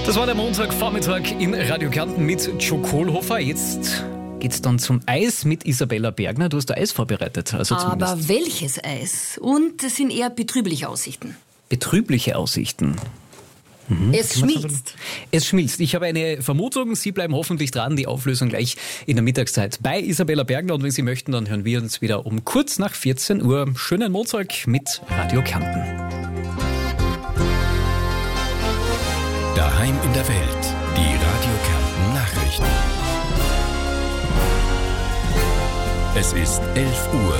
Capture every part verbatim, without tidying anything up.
Das war der Montagvormittag in Radio Kärnten mit Joe Kohlhofer. Jetzt geht's dann zum Eis mit Isabella Bergner. Du hast da Eis vorbereitet. Also Aber zumindest. welches Eis? Und es sind eher betrübliche Aussichten. Betrübliche Aussichten. Mhm. Es schmilzt. Es schmilzt. Ich habe eine Vermutung. Sie bleiben hoffentlich dran. Die Auflösung gleich in der Mittagszeit bei Isabella Bergner. Und wenn Sie möchten, dann hören wir uns wieder um kurz nach vierzehn Uhr. Schönen Montag mit Radio Kärnten. Daheim in der Welt. Die Radio Kärnten Nachrichten. Es ist elf Uhr.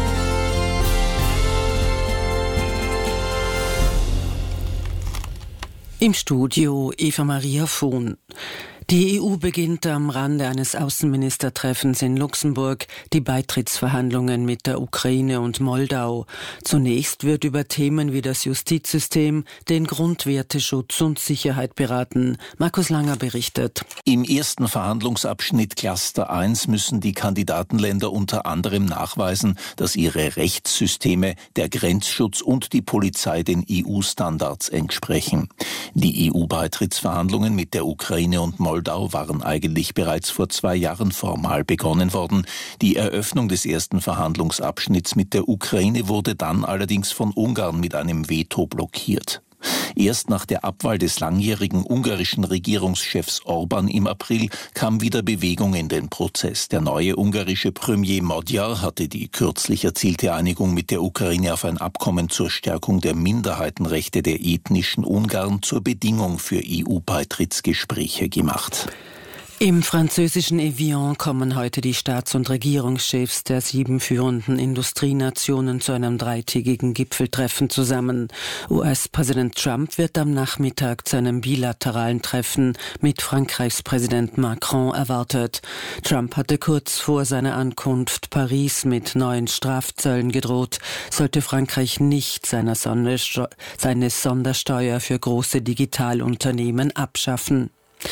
Im Studio Eva Maria Vohn. Die E U beginnt am Rande eines Außenministertreffens in Luxemburg die Beitrittsverhandlungen mit der Ukraine und Moldau. Zunächst wird über Themen wie das Justizsystem, den Grundwerteschutz und Sicherheit beraten. Markus Langer berichtet. Im ersten Verhandlungsabschnitt Cluster eins müssen die Kandidatenländer unter anderem nachweisen, dass ihre Rechtssysteme, der Grenzschutz und die Polizei den E U-Standards entsprechen. Die E U-Beitrittsverhandlungen mit der Ukraine und Moldau Moldau waren eigentlich bereits vor zwei Jahren formal begonnen worden. Die Eröffnung des ersten Verhandlungsabschnitts mit der Ukraine wurde dann allerdings von Ungarn mit einem Veto blockiert. Erst nach der Abwahl des langjährigen ungarischen Regierungschefs Orbán im April kam wieder Bewegung in den Prozess. Der neue ungarische Premier Magyar hatte die kürzlich erzielte Einigung mit der Ukraine auf ein Abkommen zur Stärkung der Minderheitenrechte der ethnischen Ungarn zur Bedingung für E U-Beitrittsgespräche gemacht. Im französischen Evian kommen heute die Staats- und Regierungschefs der sieben führenden Industrienationen zu einem dreitägigen Gipfeltreffen zusammen. U S-Präsident Trump wird am Nachmittag zu einem bilateralen Treffen mit Frankreichs Präsident Macron erwartet. Trump hatte kurz vor seiner Ankunft Paris mit neuen Strafzöllen gedroht, sollte Frankreich nicht seine Sondersteu- seine Sondersteuer für große Digitalunternehmen abschaffen.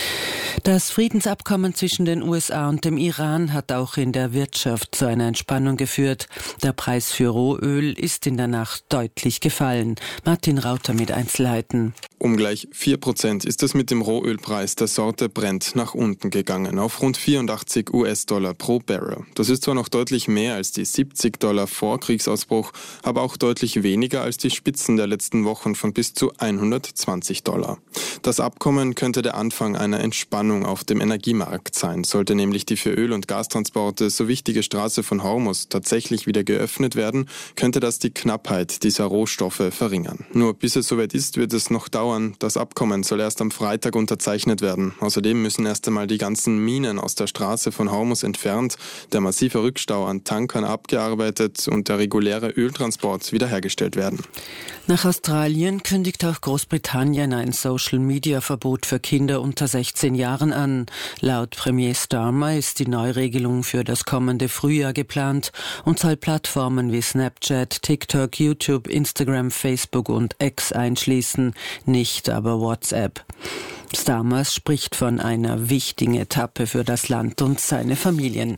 Das Friedensabkommen zwischen den U S A und dem Iran hat auch in der Wirtschaft zu einer Entspannung geführt. Der Preis für Rohöl ist in der Nacht deutlich gefallen. Martin Rauter mit Einzelheiten. Um gleich vier Prozent ist es mit dem Rohölpreis der Sorte Brent nach unten gegangen, auf rund vierundachtzig US-Dollar pro Barrel. Das ist zwar noch deutlich mehr als die siebzig Dollar vor Kriegsausbruch, aber auch deutlich weniger als die Spitzen der letzten Wochen von bis zu hundertzwanzig Dollar. Das Abkommen könnte der Anfang einer Entspannung auf dem Energiemarkt sein. Sollte nämlich die für Öl- und Gastransporte so wichtige Straße von Hormuz tatsächlich wieder geöffnet werden, könnte das die Knappheit dieser Rohstoffe verringern. Nur bis es soweit ist, wird es noch dauern. Das Abkommen soll erst am Freitag unterzeichnet werden. Außerdem müssen erst einmal die ganzen Minen aus der Straße von Hormuz entfernt, der massive Rückstau an Tankern abgearbeitet und der reguläre Öltransport wiederhergestellt werden. Nach Australien kündigt auch Großbritannien ein Social-Media-Verbot für Kinder unter sechzehn Jahren an. Laut Premier Starmer ist die Neuregelung für das kommende Frühjahr geplant und soll Plattformen wie Snapchat, TikTok, YouTube, Instagram, Facebook und X einschließen, nicht aber WhatsApp. Starmer spricht von einer wichtigen Etappe für das Land und seine Familien.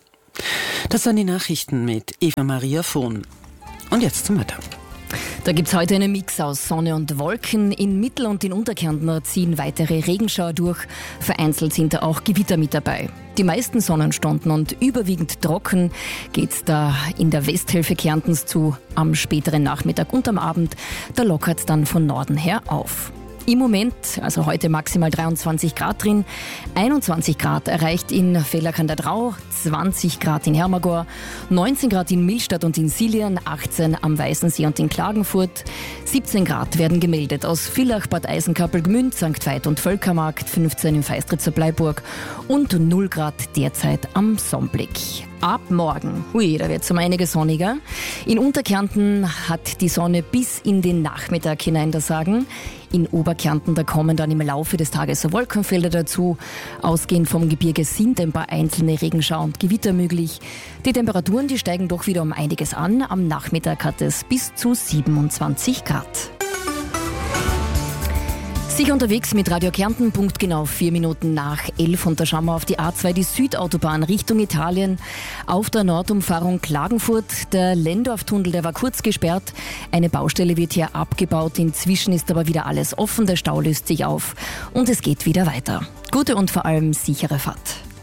Das waren die Nachrichten mit Eva Maria Vohn. Und jetzt zum Wetter. Da gibt's heute einen Mix aus Sonne und Wolken. In Mittel- und in Unterkärnten ziehen weitere Regenschauer durch. Vereinzelt sind da auch Gewitter mit dabei. Die meisten Sonnenstunden und überwiegend trocken geht's da in der Westhälfte Kärntens zu. Am späteren Nachmittag und am Abend, da lockert's dann von Norden her auf. Im Moment, also heute maximal dreiundzwanzig Grad drin, einundzwanzig Grad erreicht in Villach an der Drau, zwanzig Grad in Hermagor, neunzehn Grad in Millstatt und in Silian, achtzehn am Weißensee und in Klagenfurt, siebzehn Grad werden gemeldet aus Villach, Bad Eisenkappel, Gmünd, Sankt Veit und Völkermarkt, fünfzehn in Feistritzer Bleiburg und null Grad derzeit am Sonnblick. Ab morgen, hui, da wird es um einiges sonniger. In Unterkärnten hat die Sonne bis in den Nachmittag hinein das Sagen. In Oberkärnten, da kommen dann im Laufe des Tages so Wolkenfelder dazu. Ausgehend vom Gebirge sind ein paar einzelne Regenschauer und Gewitter möglich. Die Temperaturen, die steigen doch wieder um einiges an. Am Nachmittag hat es bis zu siebenundzwanzig Grad. Sicher unterwegs mit Radio Kärnten, Punkt genau vier Minuten nach elf. Und da schauen wir auf die A zwei, die Südautobahn Richtung Italien. Auf der Nordumfahrung Klagenfurt, der Lendorf-Tunnel, der war kurz gesperrt. Eine Baustelle wird hier abgebaut. Inzwischen ist aber wieder alles offen, der Stau löst sich auf und es geht wieder weiter. Gute und vor allem sichere Fahrt.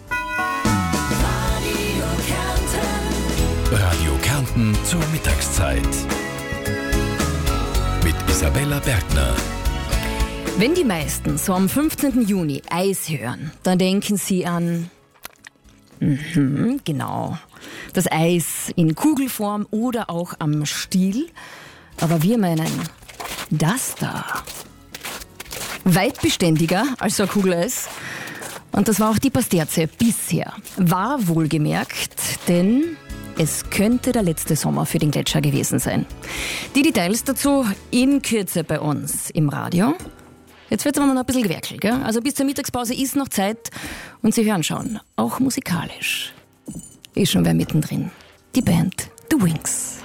Radio Kärnten zur Mittagszeit. Mit Isabella Bergner. Wenn die meisten so am fünfzehnten Juni Eis hören, dann denken sie an, mhm, genau, das Eis in Kugelform oder auch am Stiel. Aber wir meinen das da. Weit beständiger als so ein Kugeleis. Und das war auch die Pasterze bisher. War wohlgemerkt, denn es könnte der letzte Sommer für den Gletscher gewesen sein. Die Details dazu in Kürze bei uns im Radio. Jetzt wird es aber noch ein bisschen gewerkelt, gell? Also bis zur Mittagspause ist noch Zeit und Sie hören schon, auch musikalisch ist schon wer mittendrin. Die Band The Wings.